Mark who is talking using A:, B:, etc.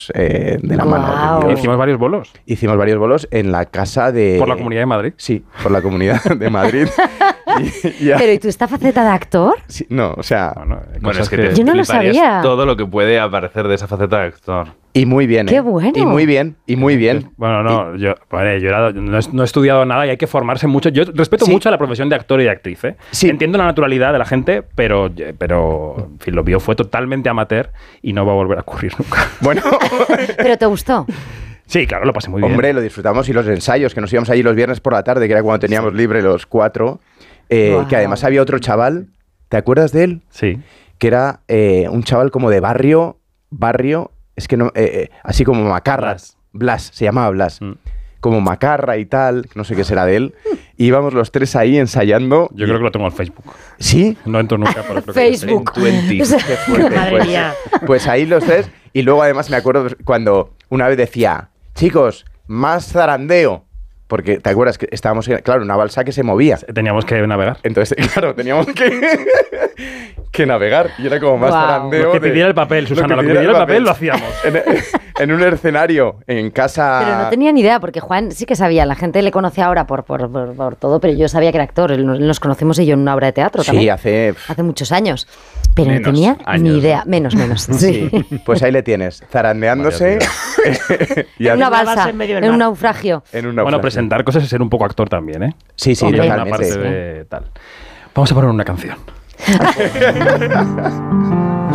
A: de la mano.
B: Hicimos varios bolos.
A: Hicimos varios bolos en la casa de...
B: ¿Por la Comunidad de Madrid?
A: Sí, por la Comunidad de Madrid.
C: Pero ¿y tú esta faceta de actor?
A: Sí, no, o sea...
D: Bueno, es que
C: yo no lo sabía.
D: Todo lo que puede aparecer de esa faceta de actor.
A: Y muy bien,
C: ¡Qué bueno!
A: Y muy bien, y muy bien.
B: Bueno, no, yo no he estudiado nada y hay que formarse mucho. Yo respeto mucho a la profesión de actor y de actriz, ¿eh?
A: Sí.
B: Entiendo la naturalidad de la gente, pero en fin, lo mío fue totalmente amateur y no va a volver a ocurrir nunca.
A: Bueno...
C: ¿Pero te gustó?
B: Sí, claro, lo pasé muy bien.
A: Hombre, lo disfrutamos, y los ensayos, que nos íbamos allí los viernes por la tarde, que era cuando teníamos libre los 4, que además había otro chaval, ¿te acuerdas de él?
B: Sí.
A: Que era un chaval como de barrio, es que no, así como Macarra. Blas, se llamaba Blas. Como Macarra y tal, no sé qué será de él. Y íbamos los 3 ahí ensayando.
B: Yo creo que lo tengo en Facebook.
A: ¿Sí?
B: No entro nunca, pero creo
C: Facebook.
B: que
A: Qué fuerte.
C: Madre mía.
A: Pues ahí los 3. Y luego además me acuerdo cuando una vez decía, chicos, más zarandeo. Porque, ¿te acuerdas? Que estábamos en, claro, una balsa que se movía.
B: Teníamos que navegar.
A: Entonces, claro, teníamos que navegar. Y era como más zarandeo.
B: Lo que pidiera el papel, Susana. Lo que pidiera el papel lo hacíamos.
A: En un escenario, en casa...
C: Pero no tenía ni idea, porque Juan sí que sabía. La gente le conoce ahora por todo, pero yo sabía que era actor. Nos conocimos y yo en una obra de teatro también.
A: Sí, hace
C: muchos años. Pero
D: menos
C: no tenía
D: años,
C: ni idea. Menos. Sí.
A: Pues ahí le tienes, zarandeándose.
C: En una balsa, en un naufragio.
B: Bueno, presentar cosas es ser un poco actor también, ¿eh?
A: Sí,
C: Hombre.
B: Una parte
A: totalmente.
B: de tal. Vamos a poner una canción.